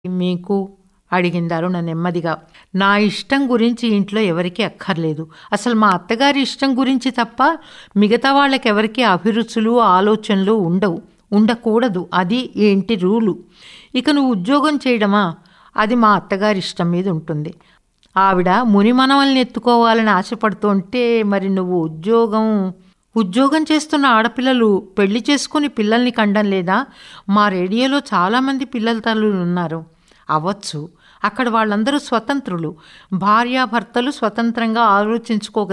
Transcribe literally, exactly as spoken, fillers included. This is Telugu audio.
మీకు అడిగింది అరుణ నెమ్మదిగా. నా ఇష్టం గురించి ఇంట్లో ఎవరికీ అక్కర్లేదు. అసలు మా అత్తగారి ఇష్టం గురించి తప్ప మిగతా వాళ్ళకెవరికీ అభిరుచులు ఆలోచనలు ఉండవు, ఉండకూడదు. అది ఈ ఇంటి రూలు. ఇక నువ్వు ఉద్యోగం చేయడమా, అది మా అత్తగారి ఇష్టం మీద ఉంటుంది. ఆవిడ ముని మనవల్ని ఎత్తుకోవాలని ఆశపడుతుంటే మరి నువ్వు ఉద్యోగం ఉద్యోగం చేస్తున్న ఆడపిల్లలు పెళ్లి చేసుకుని పిల్లల్ని కండం లేదా? మా రేడియోలో చాలామంది పిల్లల తల్లులు ఉన్నారు. అవ్వచ్చు. అక్కడ వాళ్ళందరూ స్వతంత్రులు. భార్యాభర్తలు స్వతంత్రంగా ఆలోచించుకోగలిగే